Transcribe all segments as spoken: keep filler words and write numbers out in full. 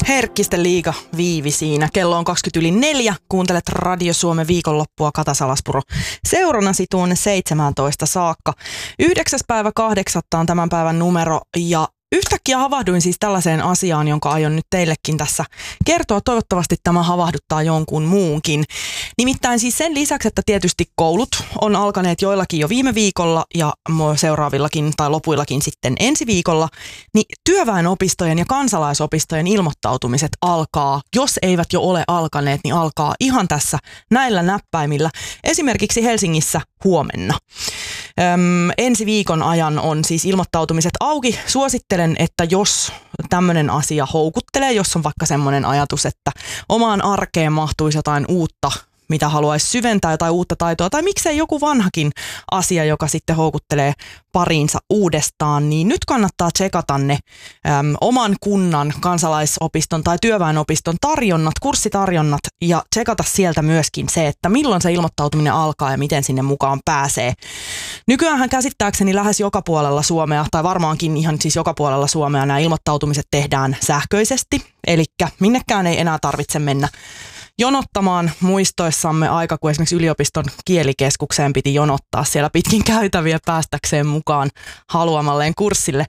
Herkkisten liiga Viivi siinä. Kello on kaksikymmentä yli neljä. Kuuntelet Radio Suomen viikonloppua Kata Salaspuro seurannasi tuonne seitsemäntoista saakka. Yhdeksäs päivä kahdeksatta on tämän päivän numero ja yhtäkkiä havahduin siis tällaiseen asiaan, jonka aion nyt teillekin tässä kertoa. Toivottavasti tämä havahduttaa jonkun muunkin. Nimittäin siis sen lisäksi, että tietysti koulut on alkaneet joillakin jo viime viikolla ja seuraavillakin tai lopuillakin sitten ensi viikolla, niin työväenopistojen ja kansalaisopistojen ilmoittautumiset alkaa, jos eivät jo ole alkaneet, niin alkaa ihan tässä näillä näppäimillä. Esimerkiksi Helsingissä huomenna. Öm, ensi viikon ajan on siis ilmoittautumiset auki. Suosittelen, että jos tämmöinen asia houkuttelee, jos on vaikka semmoinen ajatus, että omaan arkeen mahtuisi jotain uutta, mitä haluaisi syventää, jotain uutta taitoa, tai miksei joku vanhakin asia, joka sitten houkuttelee pariinsa uudestaan, niin nyt kannattaa tsekata ne äm, oman kunnan kansalaisopiston tai työväenopiston tarjonnat, kurssitarjonnat, ja tsekata sieltä myöskin se, että milloin se ilmoittautuminen alkaa ja miten sinne mukaan pääsee. Nykyäänhän käsittääkseni lähes joka puolella Suomea, tai varmaankin ihan siis joka puolella Suomea nämä ilmoittautumiset tehdään sähköisesti, eli minnekään ei enää tarvitse mennä jonottamaan muistoissamme aika, kun esimerkiksi yliopiston kielikeskukseen piti jonottaa siellä pitkin käytäviä päästäkseen mukaan haluamalleen kurssille.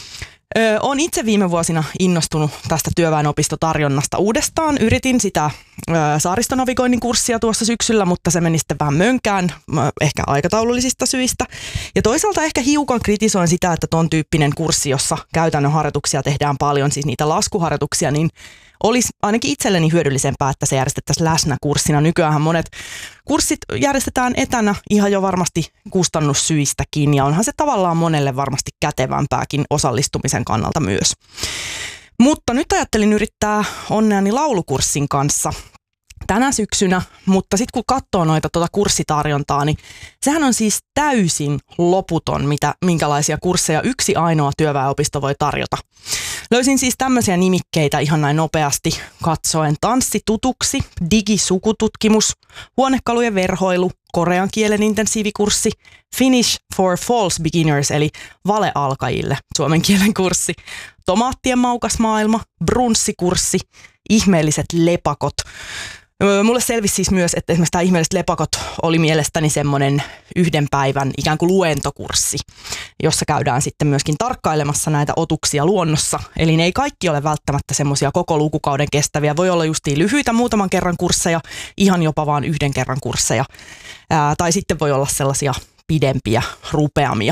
Ö, olen itse viime vuosina innostunut tästä työväenopistotarjonnasta uudestaan. Yritin sitä ö, saaristonavigoinnin kurssia tuossa syksyllä, mutta se meni sitten vähän mönkään, ehkä aikataulullisista syistä. Ja toisaalta ehkä hiukan kritisoin sitä, että ton tyyppinen kurssi, jossa käytännön harjoituksia tehdään paljon, siis niitä laskuharjoituksia, niin olisi ainakin itselleni hyödyllisempää, että se järjestettäisiin läsnäkurssina. Nykyäänhän monet kurssit järjestetään etänä ihan jo varmasti kustannussyistäkin, ja onhan se tavallaan monelle varmasti kätevämpääkin osallistumisen kannalta myös. Mutta nyt ajattelin yrittää onneani laulukurssin kanssa tänä syksynä, mutta sitten kun katsoo noita tuota kurssitarjontaa, niin sehän on siis täysin loputon, mitä, minkälaisia kursseja yksi ainoa työväenopisto voi tarjota. Löysin siis tämmöisiä nimikkeitä ihan näin nopeasti katsoen. Tanssi tutuksi, digisukututkimus, huonekalujen verhoilu, korean kielen intensiivikurssi, Finnish for False Beginners eli valealkajille suomen kielen kurssi, tomaattien maukas maailma, brunssikurssi, ihmeelliset lepakot. Mulle selvisi siis myös, että esimerkiksi tämä ihmeelliset lepakot oli mielestäni semmoinen yhden päivän ikään kuin luentokurssi, jossa käydään sitten myöskin tarkkailemassa näitä otuksia luonnossa. Eli ne ei kaikki ole välttämättä semmoisia koko lukukauden kestäviä. Voi olla justiin lyhyitä muutaman kerran kursseja, ihan jopa vaan yhden kerran kursseja. Ää, tai sitten voi olla sellaisia pidempiä rupeamia.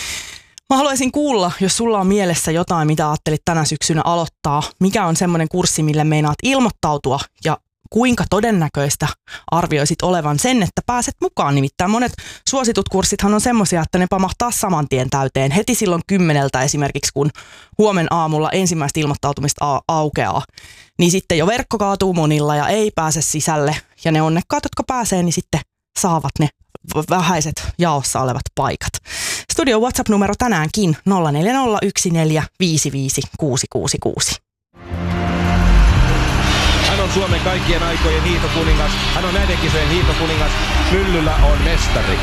Mä haluaisin kuulla, jos sulla on mielessä jotain, mitä ajattelit tänä syksynä aloittaa. Mikä on semmoinen kurssi, mille meinaat ilmoittautua ja kuinka todennäköistä arvioisit olevan sen, että pääset mukaan? Nimittäin monet suositut kurssithan on semmoisia, että ne pamahtaa saman tien täyteen. Heti silloin kymmeneltä esimerkiksi, kun huomen aamulla ensimmäistä ilmoittautumista aukeaa, niin sitten jo verkko kaatuu monilla ja ei pääse sisälle. Ja ne onnekkaat, jotka pääsee, niin sitten saavat ne vähäiset jaossa olevat paikat. Studio WhatsApp-numero tänäänkin nolla neljä nolla yksi neljä viisi viisi kuusi kuusi kuusi. Hän on Suomen kaikkien aikojen hiihtokuningas. Hän on näiden kisojen hiihtokuningas. Myllyllä on mestari.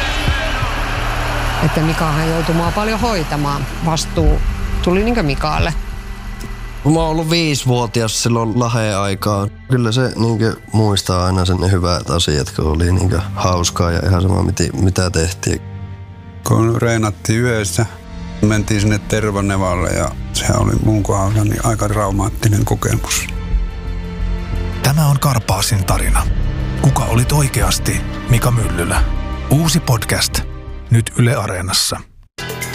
Että Mikahan joutui mua paljon hoitamaan. Vastuu tuli niinkö Mikaalle? Mä oon ollut viisivuotias silloin Laheen aikaan. Kyllä se niinkö muistaa aina sen hyvät asiat, kun oli niinkö hauskaa ja ihan sama mitä tehtiin. Kun reenattiin yössä, mentiin sinne Tervanevalle ja se oli mun kohdalla niin aika traumaattinen kokemus. Tämä on Karpaasin tarina. Kuka olit oikeasti Mika Myllylä? Uusi podcast nyt Yle Areenassa.